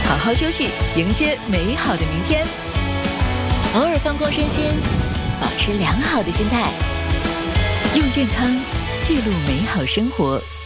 好好休息，迎接美好的明天。偶尔放空身心，保持良好的心态，用健康记录美好生活。